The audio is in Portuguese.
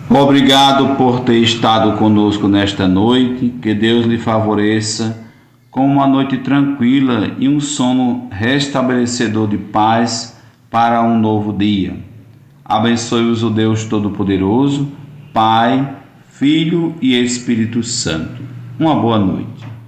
Obrigado por ter estado conosco nesta noite. Que Deus lhe favoreça com uma noite tranquila e um sono restabelecedor de paz para um novo dia. Abençoe-os o Deus Todo-Poderoso, Pai, Filho e Espírito Santo. Uma boa noite.